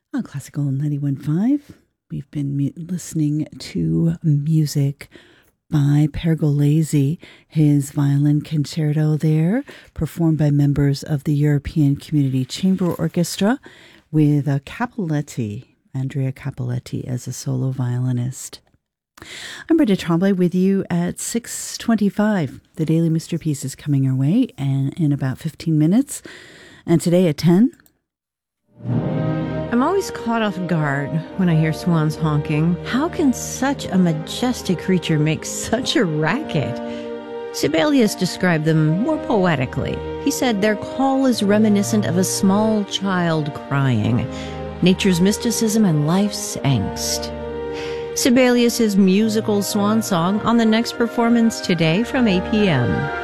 On Classical 91.5, we've been listening to music by Pergolesi, his violin concerto there, performed by members of the European Community Chamber Orchestra with Andrea Capoletti as a solo violinist. I'm Brenda Tremblay with you at 6:25. The Daily Mystery Piece is coming our way and in about 15 minutes. And today at 10... I'm always caught off guard when I hear swans honking. How can such a majestic creature make such a racket? Sibelius described them more poetically. He said their call is reminiscent of a small child crying, nature's mysticism and life's angst. Sibelius's musical swan song on the next performance today from 8 p.m.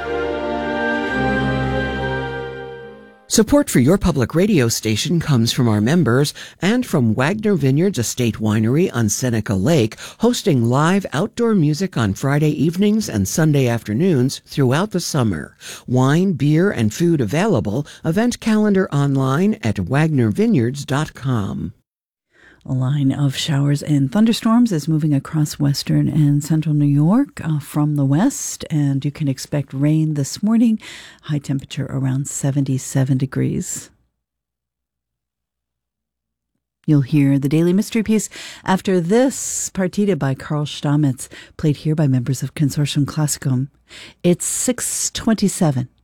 Support for your public radio station comes from our members and from Wagner Vineyards Estate Winery on Seneca Lake, hosting live outdoor music on Friday evenings and Sunday afternoons throughout the summer. Wine, beer, and food available. Event calendar online at wagnervineyards.com. A line of showers and thunderstorms is moving across western and central New York from the west, and you can expect rain this morning. High temperature around 77 degrees. You'll hear the Daily Mystery Piece after this partita by Karl Stamitz, played here by members of Consortium Classicum. It's 6:27.